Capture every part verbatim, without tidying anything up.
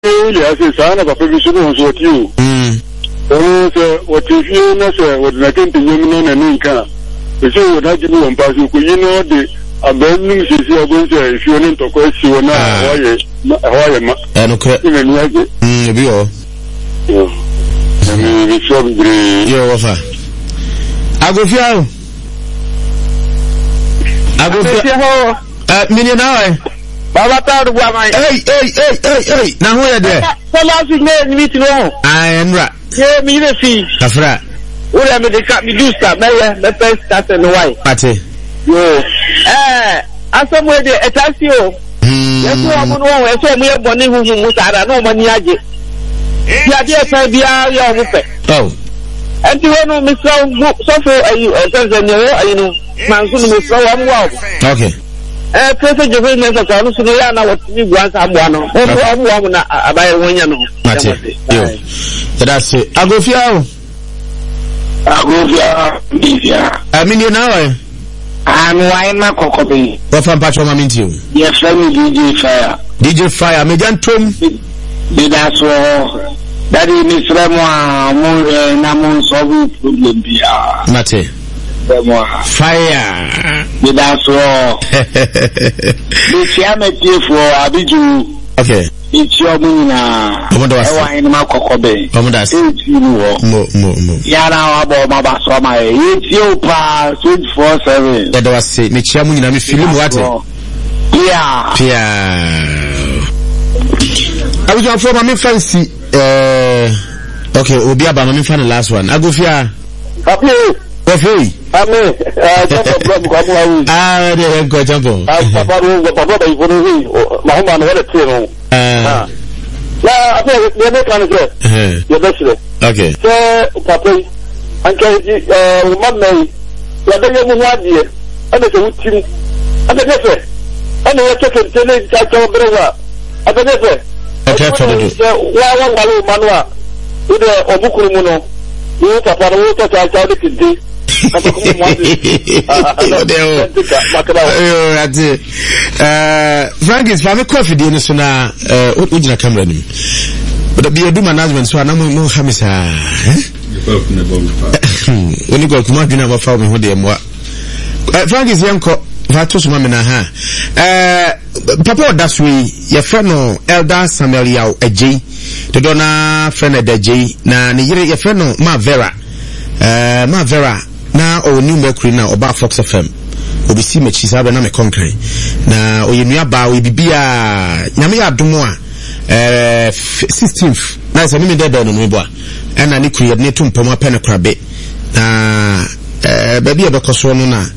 really I say sana papa bi so no so ti o mm oh say what if you na say what na kan tin yemi no na nka e say what na jibu won pass ko yi no de abenu sisi ogun say if you no to ko si wona waye waye ma e no kre ni ni age mm bi o yo mi mi so bi yo wafa agofia agofia ho eh mini na eh Baba Tadu Guamai. Hey, hey, hey, hey, hey. Now who are there? Someone should make me to know. I am right. Yeah, me the fee. Kafra. Who am I the cat? Me do start. Me, me first start and why? Pate. Yo. Eh, and somewhere there, it's as you. Hmm. Yes, you are one. Yes, you are born in whom you are. No money, I get. Yeah, dear, sir, be our young woman. Oh. And you know, Mister So, are you? You know, man, so Mister I'm wow. Okay. Eh, pese jove nesa kwa nusu no ya na watimi gwansa amwano. Omo amwa na abaye wonya no. Mate. Yo. That's it. Agofia o. Agofia bifia. Amini na wa. Anu wa ma kokobe. Wa fa mpacho ma minti o. Yes, friend D J Fire. D J Fire me jantom. Be that so. Daddy mi fremo a mo na mo solve problem bia. Mate. Fire. With us all. This year, my dear for Abiju. Okay. It's your moon. I in my cocobe. Commodus. Mo, mo, mo. Yana about my basoma. It's your pa twenty-four seven. That was it. Michamu, I'm feeling what? Yeah. Yeah. I was on for my fancy. Uh, okay, we'll be about my fan the last one. I go here. Happy. Coffee. Amen. Ah, jump up, go up. Ah, they go jump up. Ah, papa, papa, they go to Mahoma and what a thing. Ah. Now, I think they're not going to get. You're best. Okay. So, papa, and can uh, mama, you're the young one here. And it's a wood team. And the next, and the second, the next, I can't bring and the next. Okay, for the one one manua with the Obukumuno. You papa, you talk about the Frank is for me coffee dinner so na uh ujina camera nim. But be do management so na mo hamisa eh oni go kuma dina ba fa me ho de mo Frank is yanko va to so ma me na ha eh papa that's we your friend no Elder Samuel Yaw Ajay to dona friend Ajay na ne yire your friend no Ma Vera eh Ma Vera na o new mercury na oba Fox F M obi si mechi sabe na me concrete na o yenu aba we bibia nyame ya domo a eh sixteenth na se me dede no me bo a na ne create ne tumpom apene krabe na eh ba bia be koso no na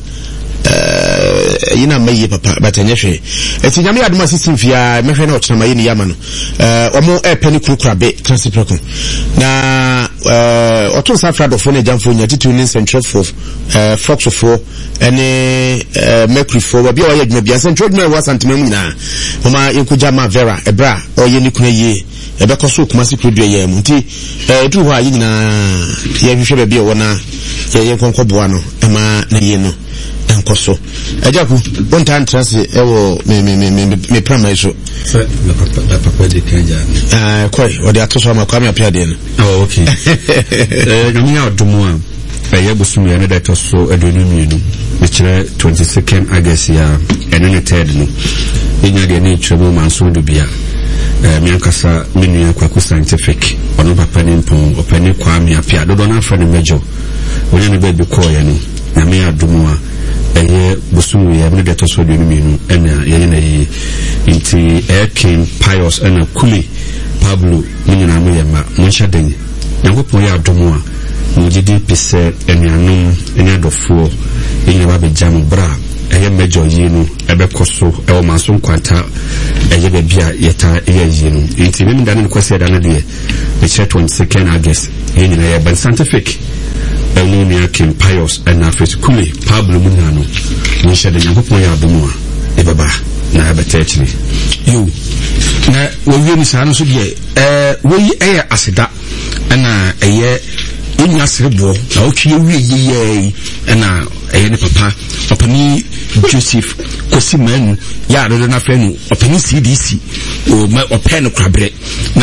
eh yina mayi papa batanyehwe eti nyame ya domo sixteenth ya mehwe na o chama yi ni yama no eh omo e pene krabe transiprekon na uh oto safra do phone jamfo nyati tuning central for uh Fox for any uh mercury for ba bia oye dwuma bia central dwuma wa santima mu na mama yekuja Ma Vera ebra oye ni kuna ye ebe koso kuma si produce ye mu nti eh tu ho ayi nyina ye hwehwe ba bia wona ye ye konko boa no ema na ye no enkoso ajaku bonta entrance e wo me me me me primary so so la papa la papa de kanja ah koi o de atoso ma kwa me apia de no oh okay eh nyame adomo a eh yebusum ye ne da toso adonu mienu me kire twenty-second August ya ene ne third no enya de ne twemo manso do bia eh mi ankasa menu akwa scientific ono papa ne mpon opani kwa me apia do do na fa ne mejo onye ne ba bi ko ye no nyame adomo a eye busum ye ne da toso adonu mienu ena ye ne yi inti King Pius ena Kuli Pablo nyina mo ye ma mo hyaden yankopon ya adomo a mo gidi pese enuanom enadofo enye ba be jam bra eye mejo yi no ebe koso e o manso kwanta eye be bia yeta eye yi no inti me ndane ko se dana de e twenty-second August ye nyina ye ban scientific enu King Pius ena Fit Kuli Pablo munano mo hyaden yankopon ya adomo a e baba na abetechiri yo na wo wi ni sa no so de eh wo yi eh aseda na eye enya serebo na o twie wi yi ye na ɛyɛ ne papa ɔpani Joseph Kosimanu ya do na fɛ no ɔpani C D C o ma ɔpɛ no krabre na